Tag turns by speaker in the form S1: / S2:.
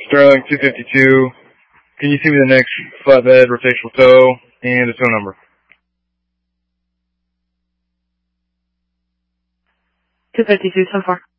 S1: Sterling 252. Can you see me the next flatbed rotational tow and the tow number?
S2: 252, so far.